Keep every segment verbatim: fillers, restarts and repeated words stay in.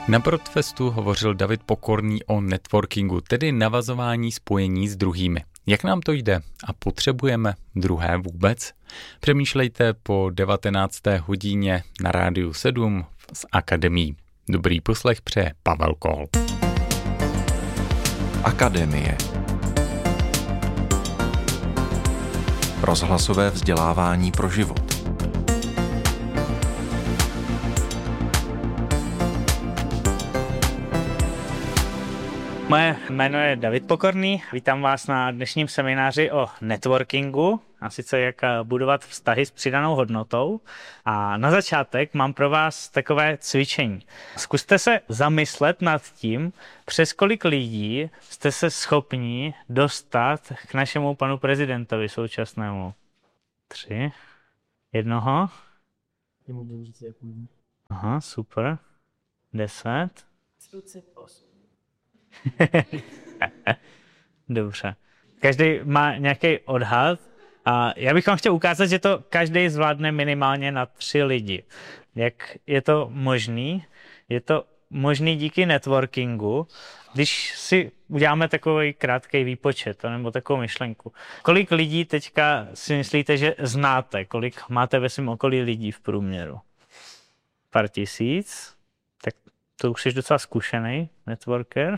Na Broadfestu hovořil David Pokorný o networkingu, tedy navazování spojení s druhými. Jak nám to jde a potřebujeme druhé vůbec? Přemýšlejte po devatenácté hodině na Rádiu sedm z Akademií. Dobrý poslech přeje Pavel Kohl. Akademie. Rozhlasové vzdělávání pro život. Moje jméno je David Pokorný, vítám vás na dnešním semináři o networkingu, a sice jak budovat vztahy s přidanou hodnotou. A na začátek mám pro vás takové cvičení. Zkuste se zamyslet nad tím, přes kolik lidí jste se schopni dostat k našemu panu prezidentovi současnému. Tři. Jednoho. Aha, super. Deset. osm. Dobře. Každý má nějaký odhad a já bych vám chtěl ukázat, že to každý zvládne minimálně na tři lidi. Jak je to možný? Je to možný díky networkingu. Když si uděláme takový krátký výpočet nebo takovou myšlenku. Kolik lidí teďka si myslíte, že znáte? Kolik máte ve svém okolí lidí v průměru? Pár tisíc? Tak to už jsi docela zkušený networker.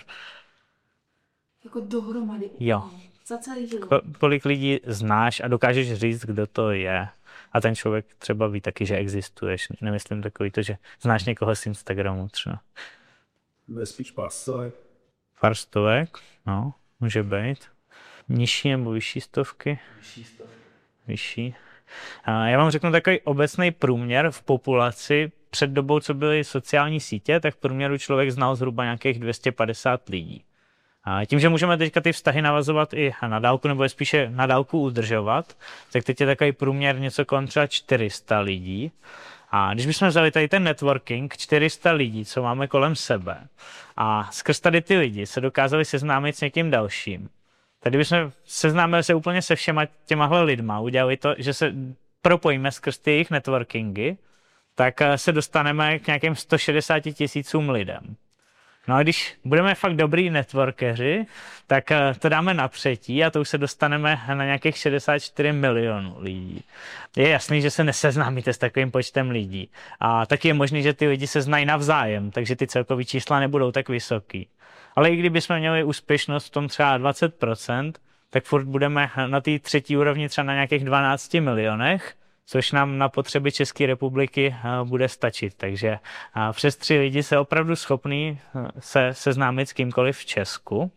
Jako dohromady. Jo. Za celý život. Ko- kolik lidí znáš a dokážeš říct, kdo to je. A ten člověk třeba ví taky, že existuješ. Nemyslím takový to, že znáš někoho z Instagramu třeba. Spíš pár stovek. Pár stovek, no, může být. Nižší nebo vyšší stovky? Vyšší stovky. Vyšší. A já vám řeknu takový obecný průměr v populaci. Před dobou, co byly sociální sítě, tak v průměru člověk znal zhruba nějakých dvě stě padesát lidí. A tím, že můžeme teďka ty vztahy navazovat i na dálku, nebo je spíše na dálku udržovat, tak teď je takový průměr něco kolem třeba čtyři sta lidí. A když bychom vzali tady ten networking, čtyři sta lidí, co máme kolem sebe, a skrz tady ty lidi se dokázali seznámit s někým dalším. Tady bychom seznámili se úplně se všema těmahle lidma, udělali to, že se propojíme skrz ty jejich networkingy, tak se dostaneme k nějakým sto šedesáti tisícům lidem. No a když budeme fakt dobrý networkeři, tak to dáme na třetí a to už se dostaneme na nějakých šedesát čtyři milionů lidí. Je jasný, že se neseznámíte s takovým počtem lidí. A taky je možný, že ty lidi se znají navzájem, takže ty celkový čísla nebudou tak vysoký. Ale i kdybychom měli úspěšnost v tom třeba dvacet procent, tak furt budeme na té třetí úrovni třeba na nějakých dvanácti milionech, což nám na potřeby České republiky bude stačit. Takže přes tři lidi se opravdu schopný se seznámit s kýmkoliv v Česku.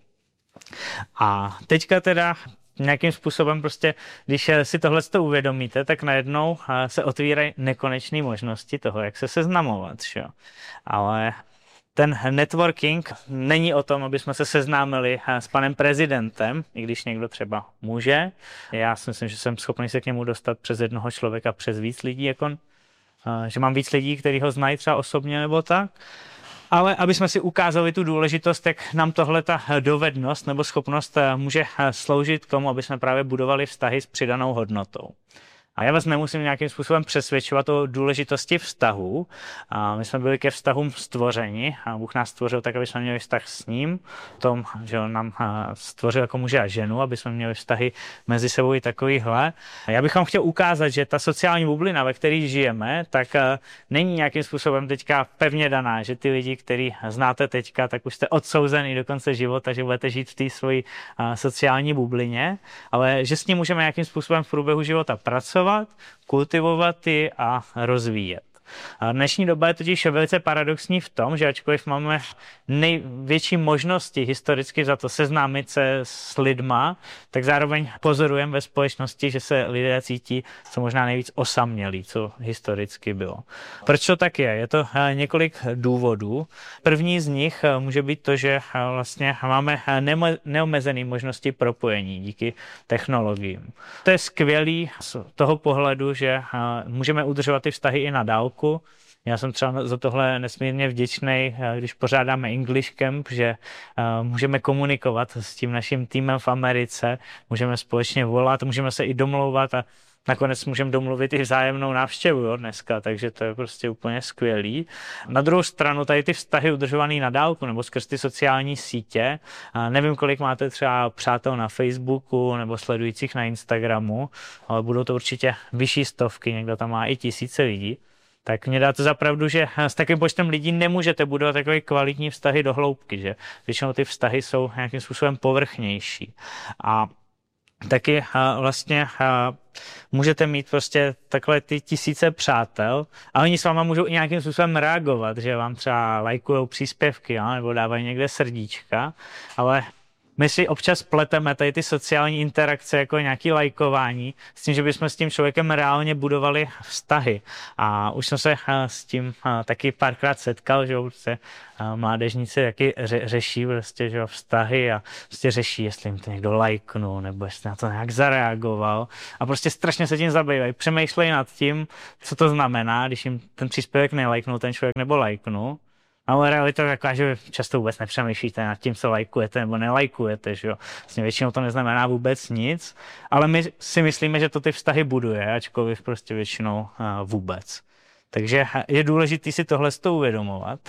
A teďka teda nějakým způsobem prostě, když si tohle uvědomíte, tak najednou se otvírají nekonečné možnosti toho, jak se seznamovat. Šo? Ale ten networking není o tom, aby jsme se seznámili s panem prezidentem, i když někdo třeba může. Já si myslím, že jsem schopný se k němu dostat přes jednoho člověka, přes víc lidí, jako, že mám víc lidí, kteří ho znají třeba osobně nebo tak. Ale aby jsme si ukázali tu důležitost, jak nám tohle ta dovednost nebo schopnost může sloužit k tomu, aby jsme právě budovali vztahy s přidanou hodnotou. A já vás nemusím nějakým způsobem přesvědčovat o důležitosti vztahů. A my jsme byli ke vztahům stvořeni a Bůh nás stvořil tak, aby jsme měli vztah s ním, tom, že on nám stvořil jako muže a ženu, aby jsme měli vztahy mezi sebou i takovýhle. A já bych vám chtěl ukázat, že ta sociální bublina, ve které žijeme, tak není nějakým způsobem teďka pevně daná, že ty lidi, který znáte teďka, tak už jste odsouzený do konce života, že budete žít v té svojí sociální bublině, ale že s ním můžeme nějakým způsobem v průběhu života pracovat, kultivovat ji a rozvíjet. A dnešní doba je totiž velice paradoxní v tom, že ačkoliv máme největší možnosti historicky za to seznámit se s lidma, tak zároveň pozorujeme ve společnosti, že se lidé cítí co možná nejvíc osamělí, co historicky bylo. Proč to tak je? Je to několik důvodů. První z nich může být to, že vlastně máme neomezené možnosti propojení díky technologiím. To je skvělý z toho pohledu, že můžeme udržovat ty vztahy i na dálku. Já jsem třeba za tohle nesmírně vděčný, když pořádáme English Camp, že můžeme komunikovat s tím naším týmem v Americe, můžeme společně volat, můžeme se i domlouvat a nakonec můžeme domluvit i vzájemnou návštěvu, jo, dneska, takže to je prostě úplně skvělý. Na druhou stranu tady ty vztahy udržované na dálku nebo skrz ty sociální sítě, nevím, kolik máte třeba přátel na Facebooku nebo sledujících na Instagramu, ale budou to určitě vyšší stovky, někdo tam má i tisíce lidí. Tak mě dá to za pravdu, že s takovým počtem lidí nemůžete budovat takové kvalitní vztahy do hloubky, že většinou ty vztahy jsou nějakým způsobem povrchnější. A taky vlastně můžete mít prostě takhle ty tisíce přátel a oni s váma můžou i nějakým způsobem reagovat, že vám třeba lajkujou příspěvky, jo, nebo dávají někde srdíčka, ale my si občas pleteme tady ty sociální interakce jako nějaké lajkování s tím, že bychom s tím člověkem reálně budovali vztahy. A už jsem se s tím taky párkrát setkal, že prostě mládežníci taky ře- řeší prostě, že vztahy a prostě řeší, jestli jim to někdo lajknul nebo jestli na to nějak zareagoval. A prostě strašně se tím zabývají. Přemýšlejí nad tím, co to znamená, když jim ten příspěvek nelajknul ten člověk nebo lajknul. Ale realita je taková, že často vůbec nepřemýšlíte nad tím, co lajkujete nebo nelajkujete, že jo. Vlastně většinou to neznamená vůbec nic, ale my si myslíme, že to ty vztahy buduje, ačkoliv prostě většinou vůbec. Takže je důležité si tohle z toho uvědomovat.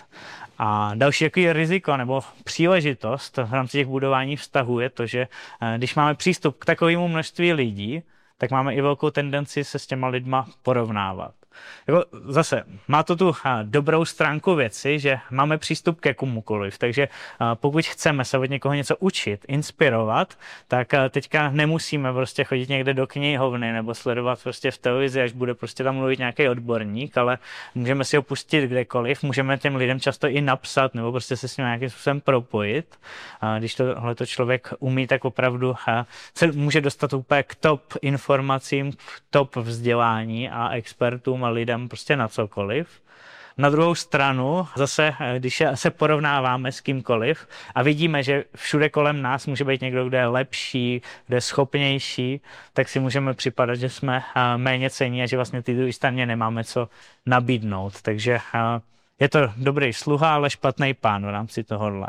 A další jaký riziko nebo příležitost v rámci těch budování vztahů je to, že když máme přístup k takovému množství lidí, tak máme i velkou tendenci se s těma lidma porovnávat. Jako zase, má to tu dobrou stránku věci, že máme přístup ke komukoliv, takže pokud chceme se od někoho něco učit, inspirovat, tak teďka nemusíme prostě chodit někde do knihovny nebo sledovat prostě v televizi, až bude prostě tam mluvit nějaký odborník, ale můžeme si ho pustit kdekoliv, můžeme těm lidem často i napsat nebo prostě se s ním nějakým způsobem propojit. Když tohleto člověk umí, tak opravdu se může dostat úplně k top informacím, k top vzdělání a expertům a lidem prostě na cokoliv. Na druhou stranu, zase, když se porovnáváme s kýmkoliv a vidíme, že všude kolem nás může být někdo, kdo je lepší, kdo je schopnější, tak si můžeme připadat, že jsme méně cenní a že vlastně ty druhé straně nemáme co nabídnout. Takže je to dobrý sluha, ale špatný pán v rámci tohohle.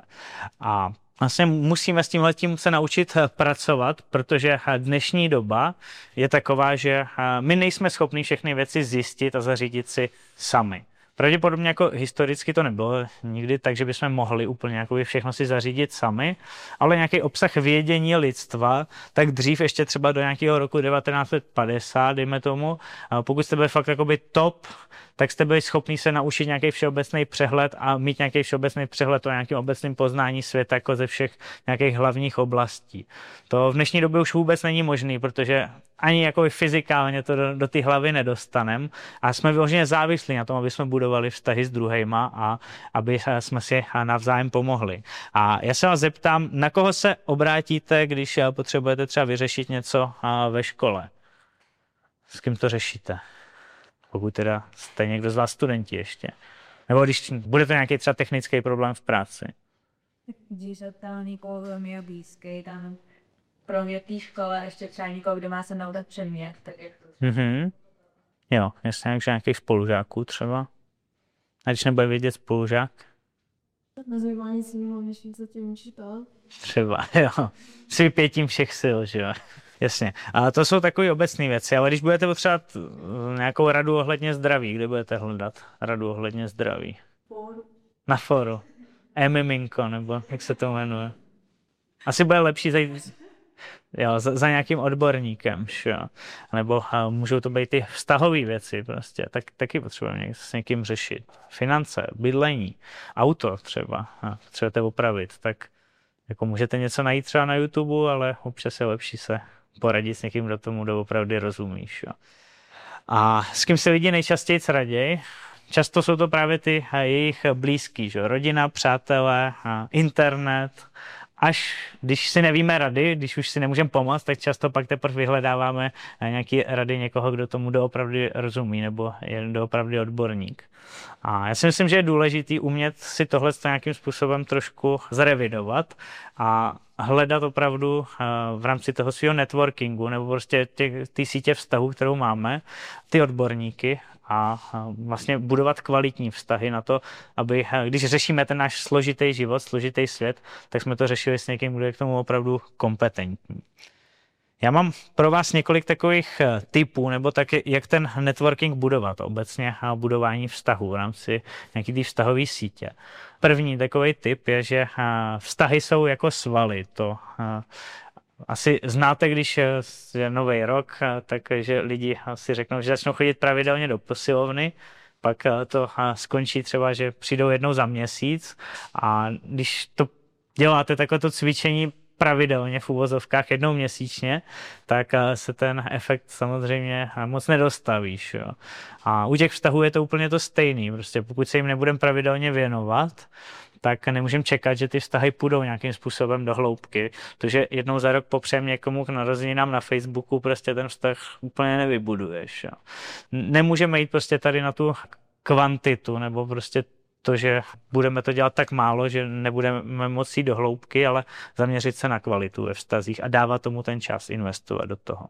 A vlastně musíme s tímhletím se naučit pracovat, protože dnešní doba je taková, že my nejsme schopni všechny věci zjistit a zařídit si sami. Pravděpodobně jako historicky to nebylo nikdy tak, že bychom mohli úplně jako všechno si zařídit sami, ale nějaký obsah vědění lidstva, tak dřív ještě třeba do nějakého roku devatenáct set padesát, dejme tomu, pokud jste byli fakt jakoby top, tak jste byli schopni se naučit nějaký všeobecný přehled a mít nějaký všeobecný přehled o nějakém obecném poznání světa jako ze všech nějakých hlavních oblastí. To v dnešní době už vůbec není možný, protože ani jako fyzikálně to do, do ty hlavy nedostaneme a jsme vyloženě závislí na tom, aby jsme budovali vztahy s druhejma a aby jsme si navzájem pomohli. A já se vás zeptám, na koho se obrátíte, když potřebujete třeba vyřešit něco ve škole? S kým to řešíte? Pokud teda jste někdo z vás studenti ještě. Nebo když budete nějaký třeba technický problém v práci. Když se tam někoho velmi blízký, tam pro mě v té škole ještě třeba někoho, kdo má se naučit předmět, tak jak to mm-hmm. Jo, jasně, takže nějakých spolužáků třeba. A když nebude vědět spolužák? Na zajímání si mimo, než víc zatím čítal. Třeba, jo. S vypětím všech sil, že jo. Jasně. A to jsou takové obecné věci, ale když budete potřebovat nějakou radu ohledně zdraví, kde budete hledat radu ohledně zdraví? Fóru. Na fóru. E-miminko, nebo jak se to jmenuje. Asi bude lepší zajít jo, za, za nějakým odborníkem, jo. Nebo uh, můžou to být ty vztahové věci prostě, tak, taky potřebujeme s někým řešit. Finance, bydlení, auto třeba, uh, potřebujete opravit, tak jako můžete něco najít třeba na YouTube, ale občas je lepší se poradit s někým, kdo tomu doopravdy rozumíš. Jo. A s kým se lidi nejčastěji raději? Často jsou to právě ty jejich blízký, že? Rodina, přátelé, internet. Až když si nevíme rady, když už si nemůžeme pomoct, tak často pak teprve vyhledáváme nějaké rady někoho, kdo tomu doopravdy rozumí nebo je doopravdy odborník. A já si myslím, že je důležitý umět si tohle nějakým způsobem trošku zrevidovat a hledat opravdu v rámci toho svého networkingu nebo prostě ty sítě vztahů, kterou máme, ty odborníky a vlastně budovat kvalitní vztahy na to, aby, když řešíme ten náš složitý život, složitý svět, tak jsme to řešili s někým, kdo je k tomu opravdu kompetentní. Já mám pro vás několik takových tipů, nebo tak, jak ten networking budovat, obecně a budování vztahů v rámci nějaký té vztahové sítě. První takový tip je, že vztahy jsou jako svaly. To asi znáte, když je nový rok, takže lidi si řeknou, že začnou chodit pravidelně do posilovny, pak to skončí třeba, že přijdou jednou za měsíc a když to děláte takovéto cvičení pravidelně v uvozovkách jednou měsíčně, tak se ten efekt samozřejmě moc nedostavíš. Jo. A u těch vztahů je to úplně to stejný. Prostě pokud se jim nebudeme pravidelně věnovat, tak nemůžeme čekat, že ty vztahy půjdou nějakým způsobem do hloubky. Protože jednou za rok popřem někomu k narozeninám na Facebooku prostě ten vztah úplně nevybuduješ. Jo. Nemůžeme jít prostě tady na tu kvantitu, nebo prostě to, že budeme to dělat tak málo, že nebudeme moci jít do hloubky, ale zaměřit se na kvalitu ve vztazích a dávat tomu ten čas, investovat do toho.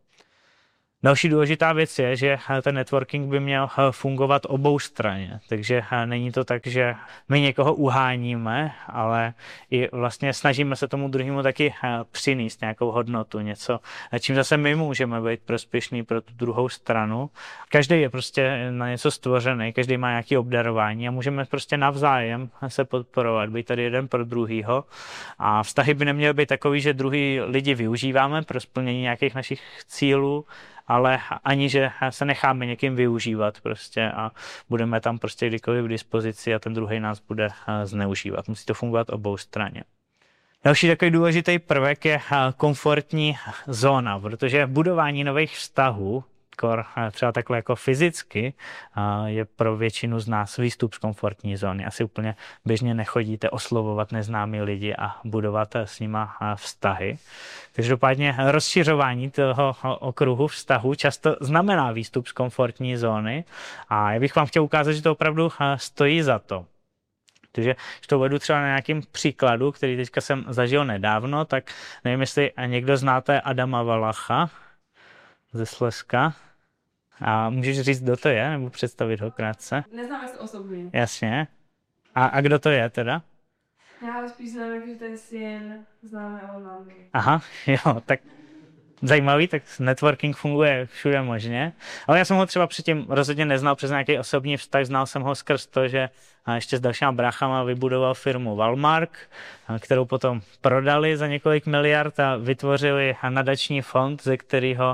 Další důležitá věc je, že ten networking by měl fungovat oboustranně, takže není to tak, že my někoho uháníme, ale i vlastně snažíme se tomu druhému taky přinést nějakou hodnotu, něco, čím zase my můžeme být prospěšný pro tu druhou stranu. Každý je prostě na něco stvořený, každý má nějaké obdarování a můžeme prostě navzájem se podporovat, být tady jeden pro druhýho a vztahy by neměly být takový, že druhý lidi využíváme pro splnění nějakých našich cílů, ale ani, že se necháme někým využívat prostě a budeme tam prostě kdykoliv v dispozici a ten druhý nás bude zneužívat. Musí to fungovat oboustranně. Další takový důležitý prvek je komfortní zóna, protože budování nových vztahů, třeba takhle jako fyzicky, je pro většinu z nás výstup z komfortní zóny. Asi úplně běžně nechodíte oslovovat neznámý lidi a budovat s nima vztahy. Každopádně rozšiřování toho okruhu vztahu často znamená výstup z komfortní zóny a já bych vám chtěl ukázat, že to opravdu stojí za to. Takže když to vedu třeba na nějakým příkladu, který teďka jsem zažil nedávno, tak nevím, jestli někdo znáte Adama Valacha ze Slezska. A můžeš říct, kdo to je, nebo představit ho krátce? Neznáme se osobně. Jasně. A, a kdo to je teda? Já spíš znám, že to je syn známého mámy. Aha, jo, tak zajímavý, tak networking funguje všude možně. Ale já jsem ho třeba předtím rozhodně neznal přes nějaký osobní vztah, znal jsem ho skrz to, že ještě s dalšíma bráchama vybudoval firmu Walmark, kterou potom prodali za několik miliard a vytvořili nadační fond, ze kterého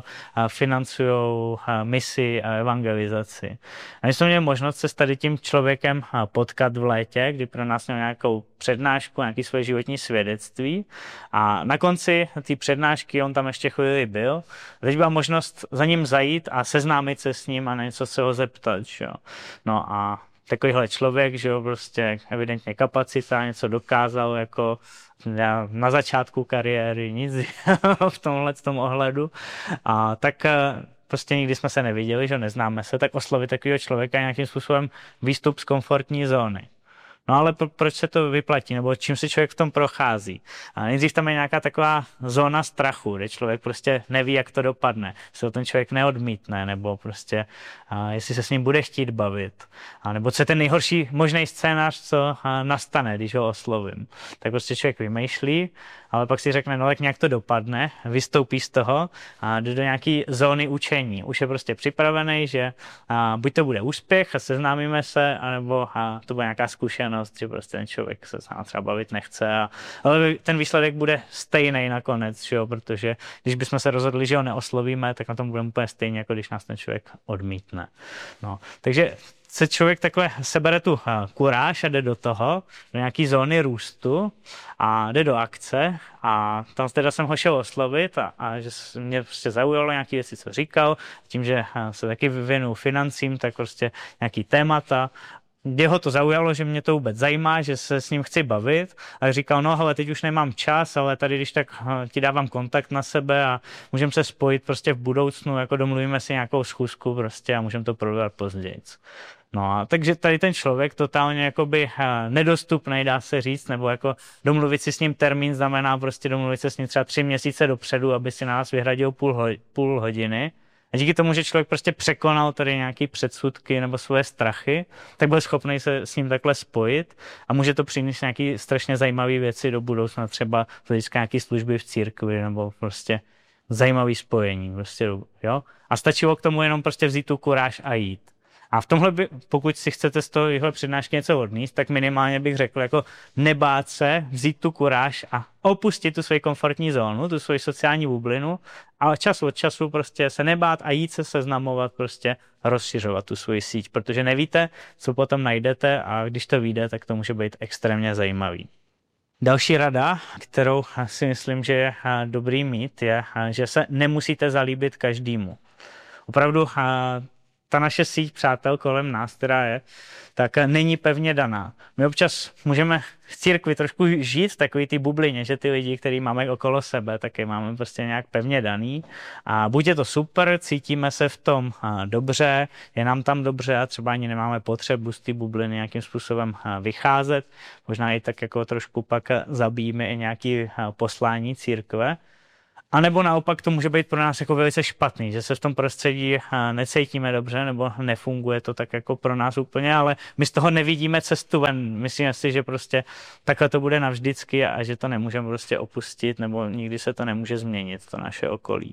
financují misi a evangelizaci. A my jsme měli možnost se s tady tím člověkem potkat v létě, kdy pro nás měl nějakou přednášku, nějaké své životní svědectví a na konci té přednášky on tam ještě chvíli byl. A teď byla možnost za ním zajít a seznámit se s ním a na něco se ho zeptat. Že? No a takovýhle člověk, že jo, prostě evidentně kapacita, něco dokázal jako na začátku kariéry, nic v tomhle v tom ohledu. A tak prostě nikdy jsme se neviděli, že neznáme se, tak oslovit takového člověka nějakým způsobem výstup z komfortní zóny. No ale pro, proč se to vyplatí, nebo čím si člověk v tom prochází? A nejdřív tam je nějaká taková zóna strachu, kde člověk prostě neví, jak to dopadne, jestli ho ten člověk neodmítne, nebo prostě a jestli se s ním bude chtít bavit, a nebo co je ten nejhorší možný scénář, co nastane, když ho oslovím. Tak prostě člověk vymýšlí, ale pak si řekne, no tak nějak to dopadne, vystoupí z toho a jde do nějaký zóny učení. Už je prostě připravený, že a, buď to bude úspěch a seznámíme se, anebo a, to bude nějaká zkušenost, že prostě ten člověk se s námi třeba bavit nechce. A, ale ten výsledek bude stejný nakonec, že jo, protože když bychom se rozhodli, že ho neoslovíme, tak na tom budeme úplně stejně, jako když nás ten člověk odmítne. No, takže se člověk takhle sebere tu kuráž a jde do toho, do nějaký zóny růstu a jde do akce a tam teda jsem ho šel oslovit a, a že mě prostě zaujalo nějaké věci, co říkal, tím, že se taky vyvinu financím, tak prostě nějaký témata. Kde ho to zaujalo, že mě to vůbec zajímá, že se s ním chci bavit a říkal, no hele, teď už nemám čas, ale tady když tak ti dávám kontakt na sebe a můžeme se spojit prostě v budoucnu, jako domluvíme si nějakou schůzku prostě a můžeme to prodat později. No a takže tady ten člověk totálně jakoby nedostupný, dá se říct, nebo jako domluvit si s ním termín znamená prostě domluvit se s ním třeba tři měsíce dopředu, aby si nás vyhradil půl, ho- půl hodiny. A díky tomu, že člověk prostě překonal tady nějaké předsudky nebo svoje strachy, tak byl schopný se s ním takhle spojit a může to přinést nějaké strašně zajímavé věci do budoucna, třeba z hlediska nějaké služby v církvi nebo prostě zajímavý spojení. Prostě, jo? A stačilo k tomu jenom prostě vzít tu kuráž a jít. A v tomhle, by, pokud si chcete z tohohle přednášky něco odníst, tak minimálně bych řekl, jako nebát se, vzít tu kuráž a opustit tu svoji komfortní zónu, tu svoji sociální bublinu, ale čas od času prostě se nebát a jít se seznamovat, prostě rozšiřovat tu svoji síť, protože nevíte, co potom najdete a když to vyjde, tak to může být extrémně zajímavý. Další rada, kterou si myslím, že je dobrý mít, je, že se nemusíte zalíbit každému. Opravdu ta naše síť přátel kolem nás, která je, tak není pevně daná. My občas můžeme v církvi trošku žít v takový ty bublině, že ty lidi, který máme okolo sebe, tak je máme prostě nějak pevně daný. A buď je to super, cítíme se v tom dobře, je nám tam dobře a třeba ani nemáme potřebu z té bubliny nějakým způsobem vycházet. Možná i tak jako trošku pak zabijíme i nějaké poslání církve. A nebo naopak to může být pro nás jako velice špatný, že se v tom prostředí necítíme dobře nebo nefunguje to tak jako pro nás úplně, ale my z toho nevidíme cestu ven. Myslíme si, že prostě takhle to bude navždycky a že to nemůžeme prostě opustit nebo nikdy se to nemůže změnit, to naše okolí.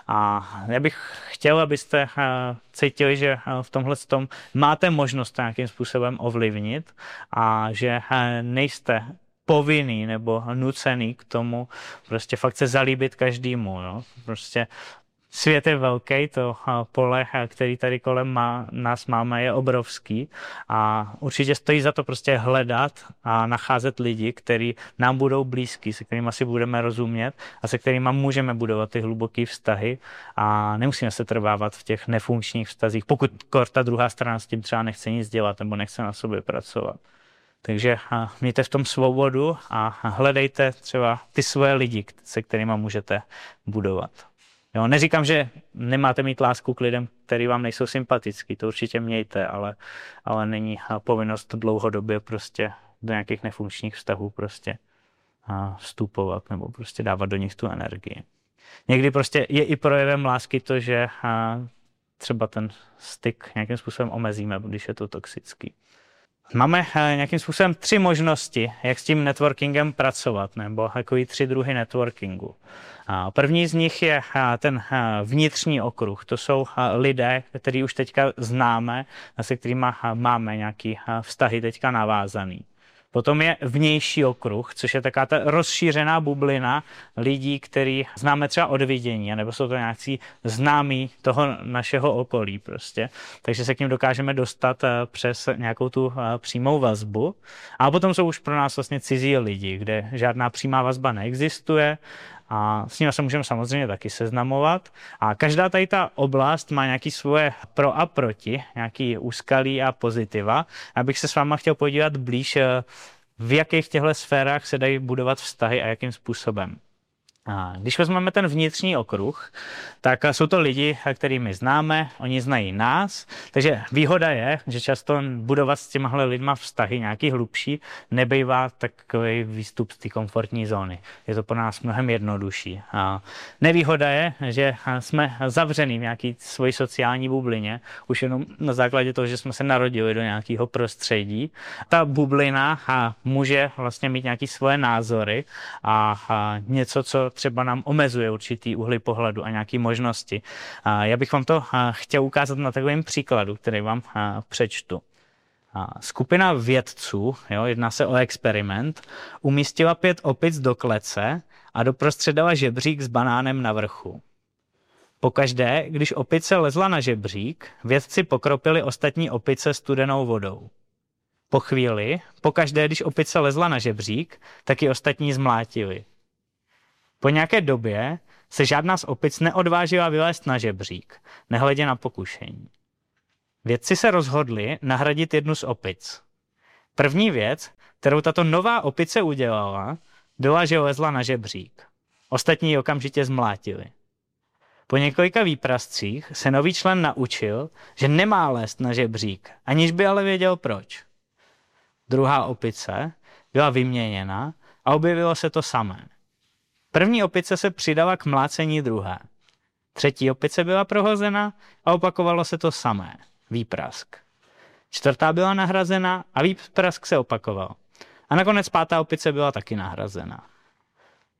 A já bych chtěl, abyste cítili, že v tomhle tom máte možnost to nějakým způsobem ovlivnit a že nejste povinný nebo nucený k tomu prostě fakt se zalíbit každému. Jo? Prostě svět je velký, to pole, který tady kolem má, nás máme, je obrovský a určitě stojí za to prostě hledat a nacházet lidi, kteří nám budou blízký, se kterými si budeme rozumět a se kterými můžeme budovat ty hluboké vztahy a nemusíme se trvávat v těch nefunkčních vztazích, pokud ta druhá strana s tím třeba nechce nic dělat nebo nechce na sobě pracovat. Takže mějte v tom svobodu a hledejte třeba ty svoje lidi, se kterými můžete budovat. Jo, neříkám, že nemáte mít lásku k lidem, který vám nejsou sympatický, to určitě mějte, ale, ale není povinnost dlouhodobě prostě do nějakých nefunkčních vztahů prostě vstupovat nebo prostě dávat do nich tu energii. Někdy prostě je i projevem lásky to, že třeba ten styk nějakým způsobem omezíme, když je to toxický. Máme nějakým způsobem tři možnosti, jak s tím networkingem pracovat, nebo takový tři druhy networkingu. První z nich je ten vnitřní okruh. To jsou lidé, který už teďka známe, se kterými máme nějaké vztahy teďka navázaný. Potom je vnější okruh, což je taková ta rozšířená bublina lidí, který známe třeba od vidění, nebo jsou to nějací známí toho našeho okolí prostě. Takže se k ním dokážeme dostat přes nějakou tu přímou vazbu. A potom jsou už pro nás vlastně cizí lidi, kde žádná přímá vazba neexistuje. A s nimi se můžeme samozřejmě taky seznamovat. A každá tady ta oblast má nějaké svoje pro a proti, nějaký úskalí a pozitiva. Abych se s váma chtěl podívat blíž, v jakých těchto sférách se dají budovat vztahy a jakým způsobem. A když vezmeme ten vnitřní okruh, tak jsou to lidi, který my známe, oni znají nás, takže výhoda je, že často budovat s těmahle lidma vztahy nějaký hlubší nebývá takový výstup z té komfortní zóny. Je to pro nás mnohem jednodušší. A nevýhoda je, že jsme zavřený v nějaký svojí sociální bublině, už jenom na základě toho, že jsme se narodili do nějakého prostředí. Ta bublina může vlastně mít nějaké svoje názory a něco, co třeba nám omezuje určitý úhly pohledu a nějaké možnosti. Já bych vám to chtěl ukázat na takovém příkladu, který vám přečtu. Skupina vědců, jo, jedná se o experiment, umístila pět opic do klece a doprostřed dala žebřík s banánem na vrchu. Pokaždé, když opice lezla na žebřík, vědci pokropili ostatní opice studenou vodou. Po chvíli, pokaždé, když opice lezla na žebřík, tak ji ostatní zmlátili. Po nějaké době se žádná z opic neodvážila vylézt na žebřík, nehledě na pokušení. Vědci se rozhodli nahradit jednu z opic. První věc, kterou tato nová opice udělala, byla, že lezla na žebřík. Ostatní ji okamžitě zmlátili. Po několika výprascích se nový člen naučil, že nemá lézt na žebřík, aniž by ale věděl proč. Druhá opice byla vyměněna a objevilo se to samé. První opice se přidala k mlácení druhé. Třetí opice byla prohozena a opakovalo se to samé. Výprask. Čtvrtá byla nahrazena a výprask se opakoval. A nakonec pátá opice byla taky nahrazena.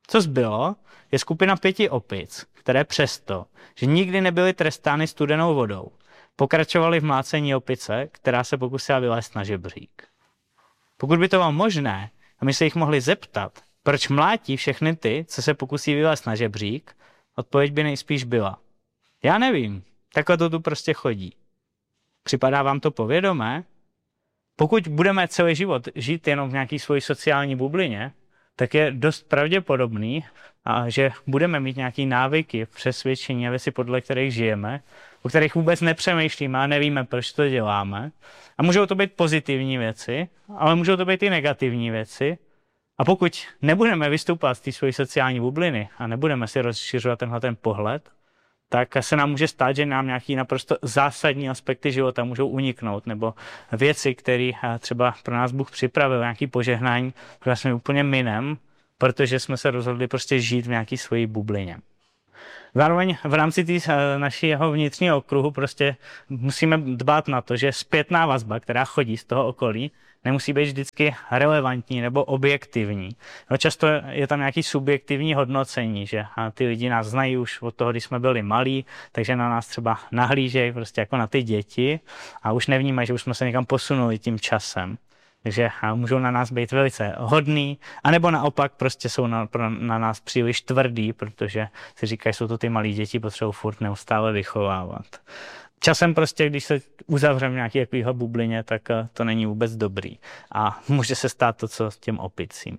Co zbylo, je skupina pěti opic, které přesto, že nikdy nebyly trestány studenou vodou, pokračovaly v mlácení opice, která se pokusila vylézt na žebřík. Pokud by to bylo možné, a my se jich mohli zeptat, proč mlátí všechny ty, co se pokusí vylézt na žebřík, odpověď by nejspíš byla: já nevím, takhle to tu prostě chodí. Připadá vám to povědomé? Pokud budeme celý život žít jenom v nějaké svojí sociální bublině, tak je dost pravděpodobný, že budeme mít nějaké návyky, přesvědčení a věci, podle kterých žijeme, o kterých vůbec nepřemýšlíme a nevíme, proč to děláme. A můžou to být pozitivní věci, ale můžou to být i negativní věci. A pokud nebudeme vystupovat z té své sociální bubliny a nebudeme si rozšiřovat tenhle ten pohled, tak se nám může stát, že nám nějaký naprosto zásadní aspekty života můžou uniknout, nebo věci, které třeba pro nás Bůh připravil, nějaký požehnání, které jsme úplně minem, protože jsme se rozhodli prostě žít v nějaké své bublině. Zároveň v rámci tý, našeho vnitřního okruhu prostě musíme dbát na to, že zpětná vazba, která chodí z toho okolí, nemusí být vždycky relevantní nebo objektivní. No, často je tam nějaký subjektivní hodnocení, že ty lidi nás znají už od toho, když jsme byli malí, takže na nás třeba nahlížejí prostě jako na ty děti a už nevnímají, že už jsme se někam posunuli tím časem. Takže můžou na nás být velice hodný, anebo naopak prostě jsou na, na nás příliš tvrdý, protože si říkají, jsou to ty malí děti, potřebují furt neustále vychovávat. Časem prostě, když se uzavřeme v nějaké takovéhle bublině, tak to není vůbec dobrý. A může se stát to, co s těm opicím.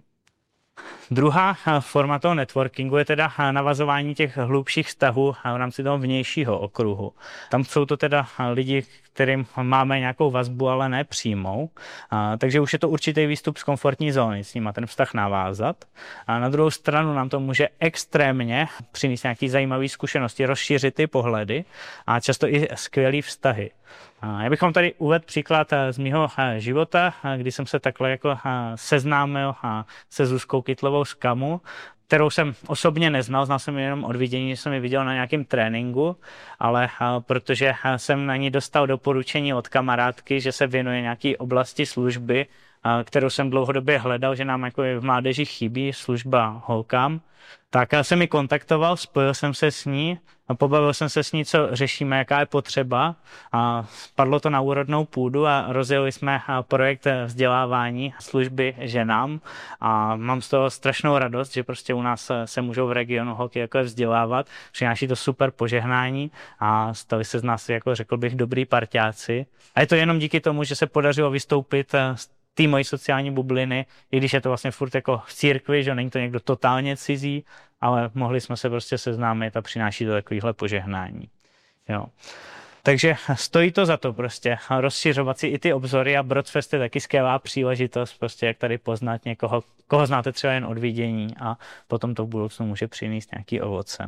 Druhá forma toho networkingu je teda navazování těch hlubších vztahů v rámci toho vnějšího okruhu. Tam jsou to teda lidi, kterým máme nějakou vazbu, ale ne přímou. Takže už je to určitý výstup z komfortní zóny, s nima ten vztah navázat. A na druhou stranu nám to může extrémně přinést nějaké zajímavé zkušenosti, rozšířit ty pohledy a často i skvělý vztahy. Já bych vám tady uvedl příklad z mého života, kdy jsem se takhle jako seznámil se Zuzkou Kytlovou z Kamu, kterou jsem osobně neznal, znal jsem ji jenom od vidění, že jsem ji viděl na nějakém tréninku, ale protože jsem na ní dostal doporučení od kamarádky, že se věnuje nějaké oblasti služby, kterou jsem dlouhodobě hledal, že nám jako v mládeži chybí služba holkám, tak jsem ji kontaktoval, spojil jsem se s ní a pobavil jsem se s ní, co řešíme, jaká je potřeba. A spadlo to na úrodnou půdu a rozjeli jsme projekt vzdělávání služby ženám a mám z toho strašnou radost, že prostě u nás se můžou v regionu holky jako vzdělávat, přináší to super požehnání a stali se z nás, jako řekl bych, dobrý parťáci. A je to jenom díky tomu, že se podařilo vystoupit z té mojí sociální bubliny, i když je to vlastně furt jako v církvi, že není to někdo totálně cizí, ale mohli jsme se prostě seznámit a přináší to takovýhle požehnání. Jo. Takže stojí to za to prostě rozšiřovat si i ty obzory a Broadfest je taky skvělá příležitost, prostě jak tady poznat někoho, koho znáte třeba jen od vidění a potom to v budoucnu může přinést nějaký ovoce.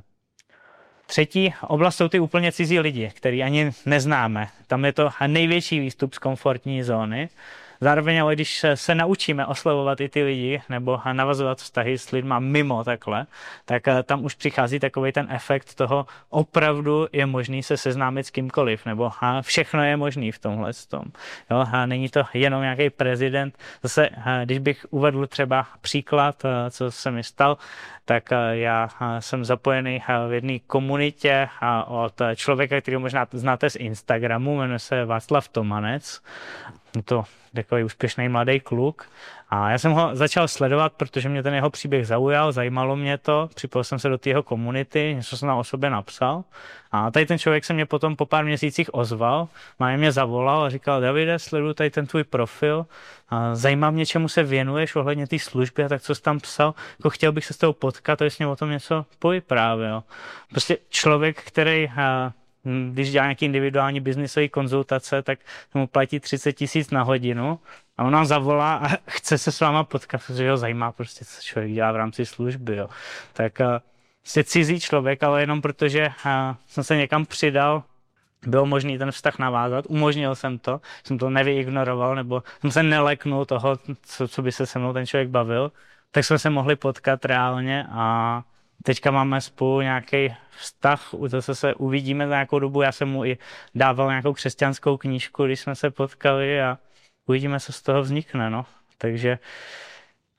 Třetí oblast jsou ty úplně cizí lidi, který ani neznáme. Tam je to největší výstup z komfortní zóny. Zároveň, ale když se naučíme oslovovat i ty lidi nebo navazovat vztahy s lidma mimo takhle, tak tam už přichází takový ten efekt toho, opravdu je možný se seznámit s kýmkoliv, nebo všechno je možný v tomhle tom. Jo, a není to jenom nějaký prezident. Zase, když bych uvedl třeba příklad, co se mi stal, tak já jsem zapojený v jedné komunitě od člověka, který možná znáte z Instagramu, jmenuje se Václav Tomanec. Je to takový úspěšný mladý kluk. A já jsem ho začal sledovat, protože mě ten jeho příběh zaujal, zajímalo mě to, připojil jsem se do té jeho komunity, něco jsem o sobě napsal. A tady ten člověk se mě potom po pár měsících ozval, má mě zavolal a říkal: Davide, sleduju tady ten tvůj profil, a zajímá mě, čemu se věnuješ ohledně té služby, a tak co jsi tam psal, jako chtěl bych se s tebou potkat, to je s ním o tom něco povyprávěl. Prostě člověk, který... když dělá nějaký individuální biznisový konzultace, tak mu platí třicet tisíc na hodinu a on nám zavolá a chce se s váma potkat, protože ho zajímá prostě, co člověk dělá v rámci služby. Jo. Tak jste cizí člověk, ale jenom protože jsem se někam přidal, bylo možný ten vztah navázat, umožnil jsem to, jsem to nevyignoroval, nebo jsem se neleknul toho, co, co by se se mnou ten člověk bavil, tak jsme se mohli potkat reálně a teďka máme spolu nějaký vztah, zase se uvidíme za nějakou dobu, já jsem mu i dával nějakou křesťanskou knížku, když jsme se potkali a uvidíme, co z toho vznikne, no. Takže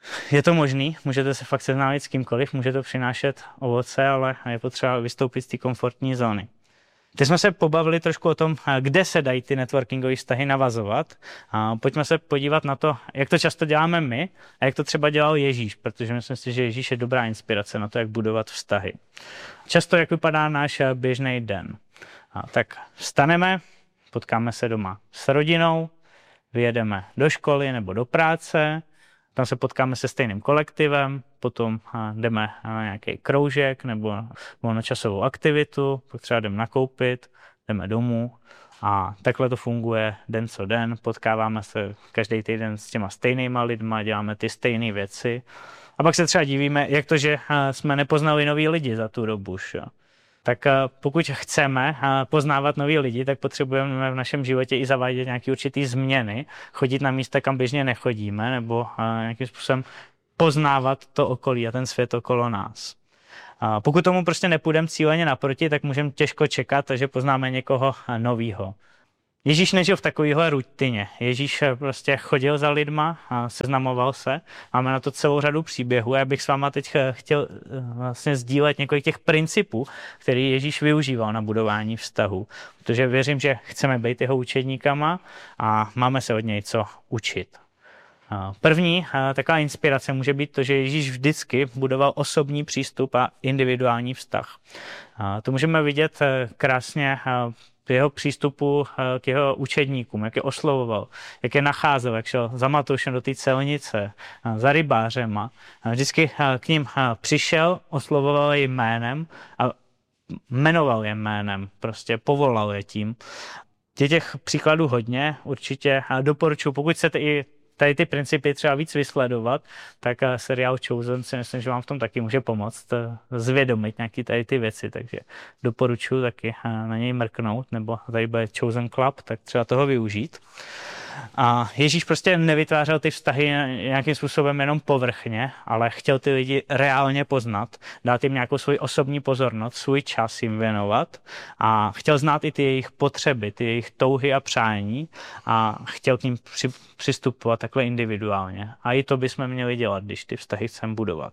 Je to možný, můžete se fakt seznámit s kýmkoliv, může to přinášet ovoce, ale je potřeba vystoupit z té komfortní zóny. Teď jsme se pobavili trošku o tom, kde se dají ty networkingové vztahy navazovat. A pojďme se podívat na to, jak to často děláme my a jak to třeba dělal Ježíš, protože myslím si, že Ježíš je dobrá inspirace na to, jak budovat vztahy. Často, jak vypadá náš běžný den. A tak vstaneme, potkáme se doma s rodinou, vyjedeme do školy nebo do práce, tam se potkáme se stejným kolektivem, potom jdeme na nějaký kroužek nebo, nebo na časovou aktivitu, pak třeba jdeme nakoupit, jdeme domů a takhle to funguje den co den, potkáváme se každý týden s těma stejnýma lidma, děláme ty stejné věci a pak se třeba divíme, jak to, že jsme nepoznali nový lidi za tu dobu. Šo? Tak pokud chceme poznávat nový lidi, tak potřebujeme v našem životě i zavádět nějaké určité změny, chodit na místa, kam běžně nechodíme, nebo nějakým způsobem poznávat to okolí a ten svět okolo nás. Pokud tomu prostě nepůjdeme cíleně naproti, tak můžeme těžko čekat, že poznáme někoho novýho. Ježíš nežil v takovéhle rutině. Ježíš prostě chodil za lidma, a seznamoval se. Máme na to celou řadu příběhů a já bych s váma teď chtěl vlastně sdílet několik těch principů, které Ježíš využíval na budování vztahu. Protože věřím, že chceme být jeho učedníkama a máme se od něj co učit. První taková inspirace může být to, že Ježíš vždycky budoval osobní přístup a individuální vztah. To můžeme vidět krásně v jeho přístupu k jeho učedníkům, jak je oslovoval, jak je nacházel, jak šel za Matoušem do té celnice, za rybářema. Vždycky k ním přišel, oslovoval je jménem a jmenoval je jménem, prostě povolal je tím. Je těch příkladů hodně, určitě doporučuji, pokud chcete i tady ty principy třeba víc vysledovat, tak seriál Chosen si myslím, že vám v tom taky může pomoct zvědomit nějaké tady ty věci, takže doporučuji taky na něj mrknout, nebo tady bude Chosen Club, tak třeba toho využít. A Ježíš prostě nevytvářel ty vztahy nějakým způsobem jenom povrchně, ale chtěl ty lidi reálně poznat, dát jim nějakou svoji osobní pozornost, svůj čas jim věnovat a chtěl znát i ty jejich potřeby, ty jejich touhy a přání a chtěl k ním při, přistupovat takhle individuálně. A i to bychom měli dělat, když ty vztahy chceme budovat.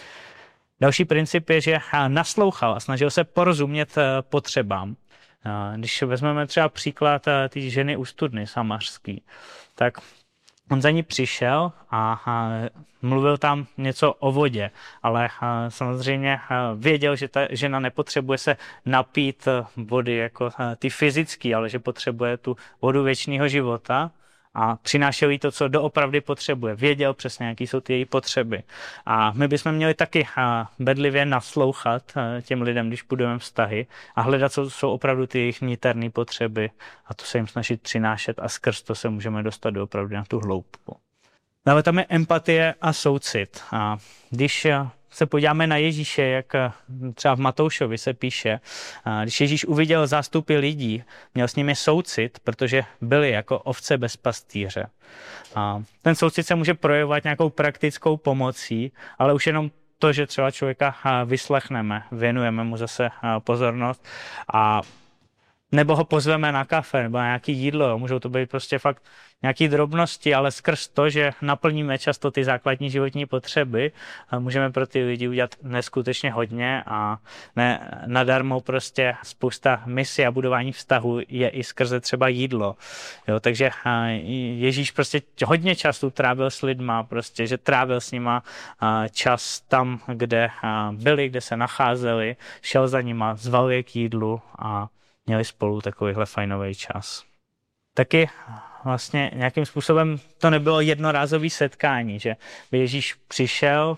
Další princip je, že naslouchal a snažil se porozumět potřebám. Když vezmeme třeba příklad té ženy u studny samařský, tak on za ní přišel a mluvil tam něco o vodě, ale samozřejmě věděl, že ta žena nepotřebuje se napít vody jako ty fyzický, ale že potřebuje tu vodu věčného života. A přinášel jí to, co doopravdy potřebuje. Věděl přesně, jaký jsou ty její potřeby. A my bychom měli taky bedlivě naslouchat těm lidem, když budujeme vztahy a hledat, co jsou opravdu ty jejich niterné potřeby a to se jim snažit přinášet a skrz to se můžeme dostat doopravdy na tu hloubku. Dále tam je empatie a soucit. A když se podíváme na Ježíše, jak třeba v Matoušovi se píše, když Ježíš uviděl zástupy lidí, měl s nimi soucit, protože byli jako ovce bez pastýře. A ten soucit se může projevovat nějakou praktickou pomocí, ale už jenom to, že třeba člověka vyslechneme, věnujeme mu zase pozornost a nebo ho pozveme na kafe nebo na nějaké jídlo. Můžou to být prostě fakt nějaké drobnosti, ale skrz to, že naplníme často ty základní životní potřeby, můžeme pro ty lidi udělat neskutečně hodně a ne nadarmo prostě spousta misí a budování vztahu je i skrze třeba jídlo. Jo, takže Ježíš prostě hodně času trávil s lidma, prostě, že trávil s nima čas tam, kde byli, kde se nacházeli, šel za nima, zval je k jídlu a měli spolu takovýhle fajnový čas. Taky vlastně nějakým způsobem to nebylo jednorázový setkání, že by Ježíš přišel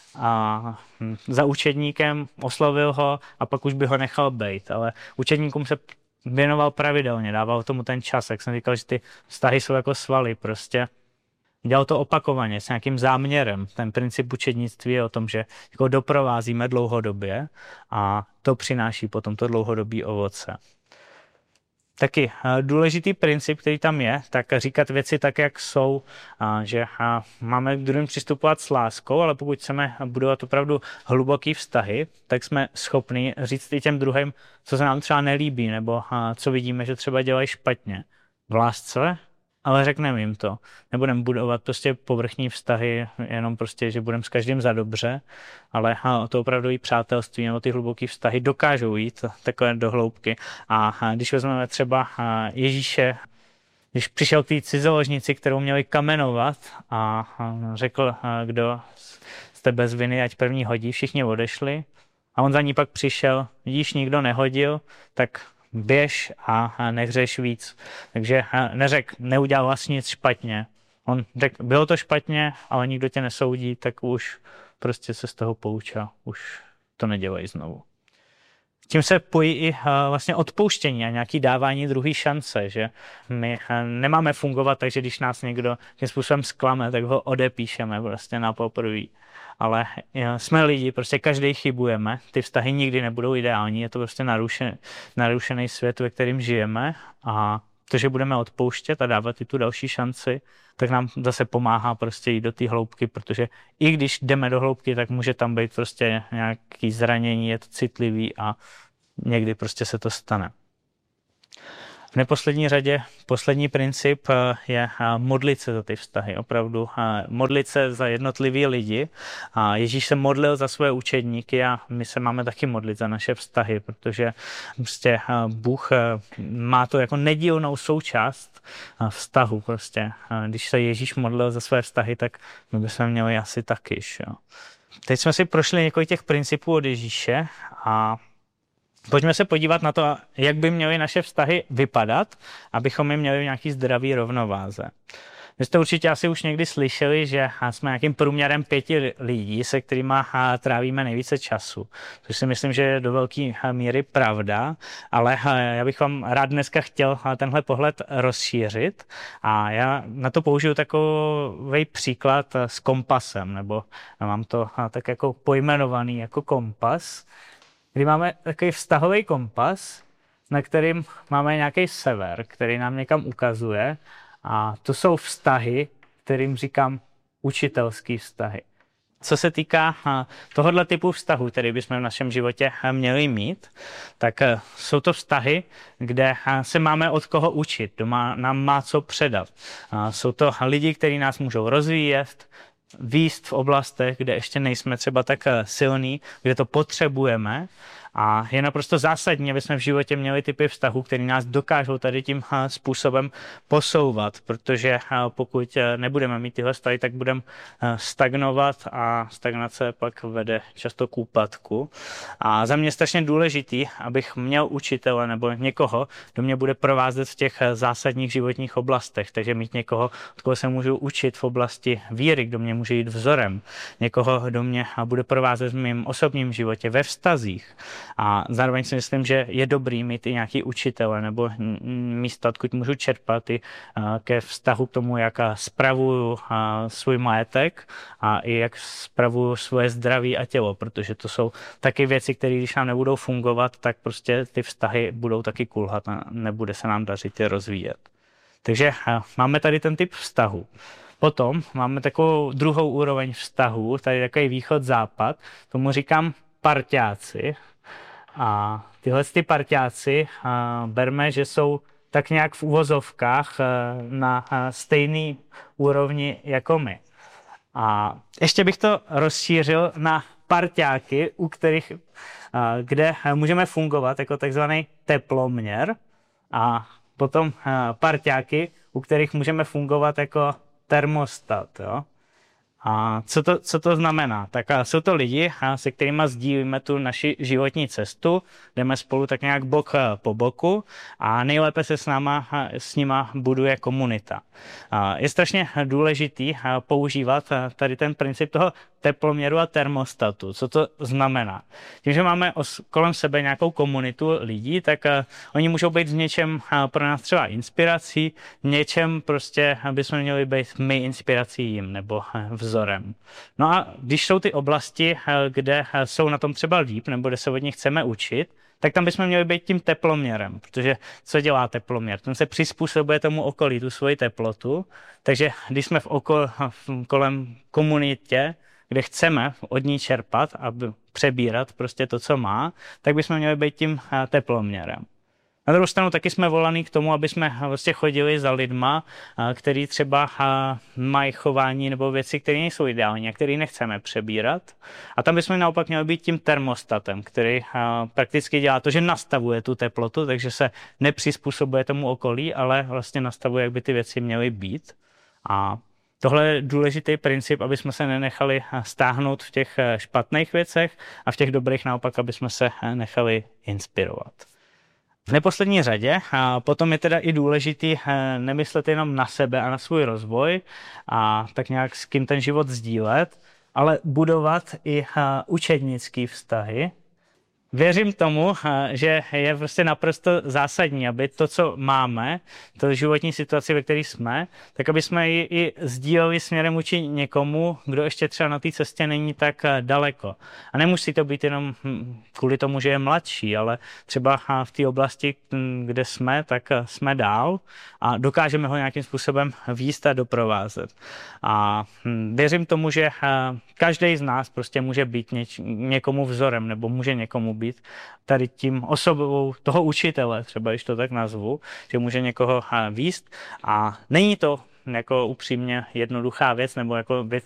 a za učedníkem oslovil ho a pak už by ho nechal bejt, ale učedníkům se věnoval pravidelně, dával tomu ten čas, jak jsem říkal, že ty vztahy jsou jako svaly, prostě dělal to opakovaně s nějakým záměrem. Ten princip učednictví je o tom, že jako doprovázíme dlouhodobě a to přináší potom to dlouhodobé ovoce. Taky důležitý princip, který tam je, tak říkat věci tak, jak jsou, že máme k druhým přistupovat s láskou, ale pokud chceme budovat opravdu hluboký vztahy, tak jsme schopni říct i těm druhým, co se nám třeba nelíbí, nebo co vidíme, že třeba dělají špatně. V lásce ale řekneme jim to. Nebudeme budovat prostě povrchní vztahy, jenom prostě, že budeme s každým za dobře, ale to opravdový přátelství nebo ty hluboké vztahy dokážou jít takové do hloubky. A když vezmeme třeba Ježíše, když přišel k té cizoložnici, kterou měli kamenovat a řekl, kdo jste bez viny, ať první hodí, všichni odešli. A on za ní pak přišel, vidíš, nikdo nehodil, tak běž a nehřeš víc. Takže neřekl, neudělal vlastně nic špatně. On řekl, bylo to špatně, ale nikdo tě nesoudí, tak už prostě se z toho poučil, už to nedělej znovu. Tím se pojí i vlastně odpouštění a nějaký dávání druhý šance, že my nemáme fungovat tak, že když nás někdo tím způsobem zklame, tak ho odepíšeme prostě na poprvé. Ale jsme lidi, prostě každý chybujeme, ty vztahy nikdy nebudou ideální, je to prostě narušený, narušený svět, ve kterým žijeme a to, že budeme odpouštět a dávat i tu další šanci, tak nám zase pomáhá prostě jít do té hloubky, protože i když jdeme do hloubky, tak může tam být prostě nějaký zranění, je to citlivý a někdy prostě se to stane. V neposlední řadě poslední princip je modlit se za ty vztahy. Opravdu modlit se za jednotlivý lidi. Ježíš se modlil za své učedníky a my se máme taky modlit za naše vztahy, protože prostě Bůh má to jako nedílnou součást vztahu. Prostě. Když se Ježíš modlil za své vztahy, tak my bychom měli asi taky. Jo. Teď jsme si prošli několik těch principů od Ježíše a pojďme se podívat na to, jak by měly naše vztahy vypadat, abychom je měli v nějaký zdravý rovnováze. Vy jste určitě asi už někdy slyšeli, že jsme nějakým průměrem pěti lidí, se kterými trávíme nejvíce času. Což si myslím, že je do velké míry pravda, ale já bych vám rád dneska chtěl tenhle pohled rozšířit a já na to použiju takový příklad s kompasem, nebo mám to tak jako pojmenovaný jako kompas, kdy máme takový vztahový kompas, na kterým máme nějaký sever, který nám někam ukazuje a to jsou vztahy, kterým říkám učitelský vztahy. Co se týká tohohle typu vztahu, který bychom v našem životě měli mít, tak jsou to vztahy, kde se máme od koho učit, kdo má, nám má co předat. Jsou to lidi, kteří nás můžou rozvíjet, výst v oblastech, kde ještě nejsme třeba tak silní, kde to potřebujeme a je naprosto zásadní, aby jsme v životě měli typy vztahů, které nás dokážou tady tím způsobem posouvat, protože pokud nebudeme mít tyhle vztahy, tak budeme stagnovat a stagnace pak vede často k úpadku. A za mě je strašně důležitý, abych měl učitele nebo někoho, kdo mě bude provázet v těch zásadních životních oblastech, takže mít někoho, od koho se můžu učit v oblasti víry, kdo mě může jít vzorem, někoho, kdo mě bude provázet v mém osobním životě, ve vztazích. A zároveň si myslím, že je dobrý mít i nějaký učitele nebo místa, odkud můžu čerpat i ke vztahu k tomu, jak spravuju svůj majetek a i jak spravuju svoje zdraví a tělo, protože to jsou taky věci, které když nám nebudou fungovat, tak prostě ty vztahy budou taky kulhat a nebude se nám dařit je rozvíjet. Takže máme tady ten typ vztahu. Potom máme takovou druhou úroveň vztahu, tady takový východ-západ, tomu říkám parťáci. A tyhle ty parťáci berme, že jsou tak nějak v uvozovkách na stejné úrovni jako my. A ještě bych to rozšířil na parťáky, u kterých, kde můžeme fungovat jako takzvaný teploměr a potom parťáky, u kterých můžeme fungovat jako termostat. Jo? A co to, co to znamená? Tak jsou to lidi, se kterými sdílíme tu naši životní cestu, jdeme spolu tak nějak bok po boku a nejlépe se s náma, s nima buduje komunita. Je strašně důležitý používat tady ten princip toho teploměru a termostatu. Co to znamená? Tím, že máme kolem sebe nějakou komunitu lidí, tak oni můžou být v něčem pro nás třeba inspirací, v něčem prostě bychom měli být my inspirací jim nebo vzorem. No a když jsou ty oblasti, kde jsou na tom třeba líp nebo kde se od nich chceme učit, tak tam bychom měli být tím teploměrem, protože co dělá teploměr? Ten se přizpůsobuje tomu okolí, tu svoji teplotu, takže když jsme v okol, v kolem komunitě, kde chceme od ní čerpat a přebírat prostě to, co má, tak bychom měli být tím teploměrem. Na druhou stranu taky jsme volaný k tomu, aby jsme vlastně chodili za lidma, který třeba mají chování nebo věci, které nejsou ideální a které nechceme přebírat. A tam bychom naopak měli být tím termostatem, který prakticky dělá to, že nastavuje tu teplotu, takže se nepřizpůsobuje tomu okolí, ale vlastně nastavuje, jak by ty věci měly být. A tohle je důležitý princip, aby jsme se nenechali stáhnout v těch špatných věcech a v těch dobrých naopak, aby jsme se nechali inspirovat. V neposlední řadě a potom je teda i důležitý nemyslet jenom na sebe a na svůj rozvoj a tak nějak s kým ten život sdílet, ale budovat i učednický vztahy. Věřím tomu, že je prostě naprosto zásadní, aby to, co máme, to životní situaci, ve které jsme, tak aby jsme ji i sdíleli směrem vůči někomu, kdo ještě třeba na té cestě není tak daleko. A nemusí to být jenom kvůli tomu, že je mladší, ale třeba v té oblasti, kde jsme, tak jsme dál a dokážeme ho nějakým způsobem vést a doprovázet. A věřím tomu, že každý z nás prostě může být něč, někomu vzorem nebo může někomu být tady tím osobou toho učitele, třeba když to tak nazvu, že může někoho vést a není to jako upřímně jednoduchá věc nebo jako věc,